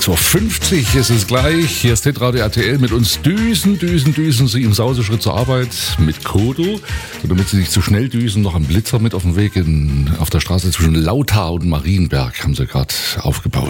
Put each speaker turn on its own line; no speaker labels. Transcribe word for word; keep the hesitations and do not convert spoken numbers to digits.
acht Uhr fünfzig ist es gleich. Hier ist Hitradio R T L. Mit uns düsen, düsen, düsen Sie im Sauseschritt zur Arbeit mit Kodo. Und damit Sie nicht zu schnell düsen, noch einen Blitzer mit auf dem Weg in, auf der Straße zwischen Lauthar und Marienberg haben Sie gerade aufgebaut.